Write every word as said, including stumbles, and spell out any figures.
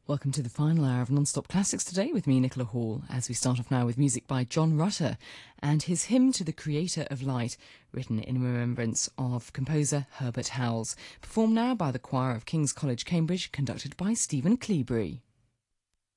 Welcome to the final hour of Non-Stop Classics today with me, Nicola Hall, as we start off now with music by John Rutter and his hymn to the Creator of Light, written in remembrance of composer Herbert Howells, performed now by the choir of King's College, Cambridge, conducted by Stephen Cleobury.